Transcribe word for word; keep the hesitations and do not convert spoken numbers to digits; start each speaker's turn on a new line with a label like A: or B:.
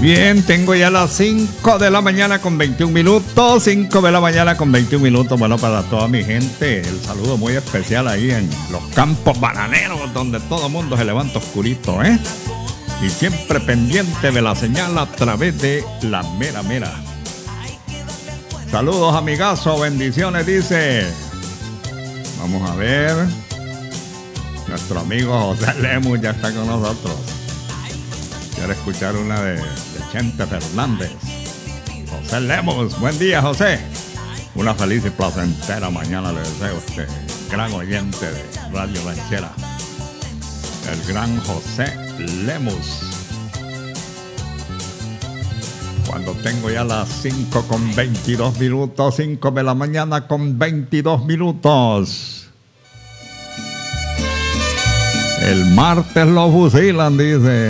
A: bien, tengo ya las cinco de la mañana con veintiún minutos, cinco de la mañana con veintiún minutos. Bueno, para toda mi gente, el saludo muy especial ahí en los campos bananeros, donde todo el mundo se levanta oscurito, ¿eh? Y siempre pendiente de la señal a través de la mera mera. Saludos, amigazo, bendiciones, dice. Vamos a ver. Nuestro amigo José Lemus ya está con nosotros. Quiero escuchar una de, de Chente Fernández. José Lemus, buen día, José. Una feliz y placentera mañana le deseo a este gran oyente de Radio Ranchera, el gran José Lemus. Cuando tengo ya las cinco con veintidós minutos, cinco de la mañana con veintidós minutos. El martes lo fusilan, dice.